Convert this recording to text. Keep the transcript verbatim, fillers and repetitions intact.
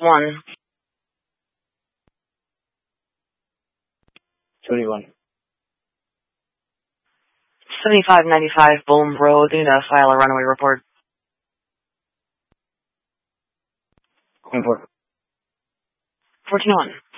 one. twenty-one. seventy-five ninety-five Bulm Road, need to file a runaway report. twenty-four. fourteen one.